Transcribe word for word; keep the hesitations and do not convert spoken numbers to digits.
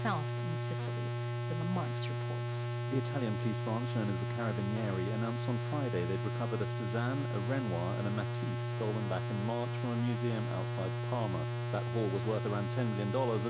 south in Sicily, the Marx reports. The Italian police branch, known as the Carabinieri, announced on Friday they'd recovered a Cézanne, a Renoir and a Matisse stolen back in March from a museum outside Parma. That haul was worth around ten million dollars